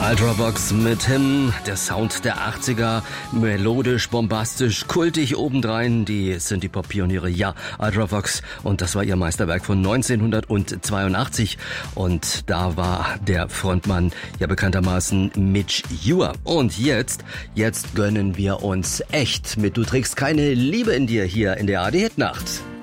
Ultravox mit Him, der Sound der 80er, melodisch, bombastisch, kultig obendrein, die sind die Pop-Pioniere, ja, Ultravox, und das war ihr Meisterwerk von 1982 und da war der Frontmann ja bekanntermaßen Midge Ure. Und jetzt gönnen wir uns echt mit Du trägst keine Liebe in dir hier in der ARD Hit Nacht.